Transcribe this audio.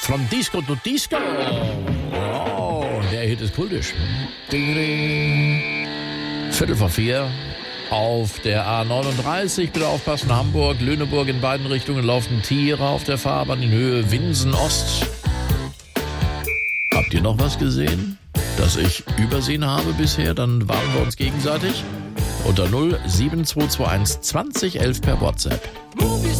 From Disco to Disco. Oh, der Hit ist kultisch. Ding, ding. 3:45 auf der A39. Bitte aufpassen, Hamburg, Lüneburg in beiden Richtungen laufen Tiere auf der Fahrbahn in Höhe Winsen Ost. Habt ihr noch was gesehen, das ich übersehen habe bisher? Dann warnen wir uns gegenseitig. Unter 07221 20 11 per WhatsApp. Movies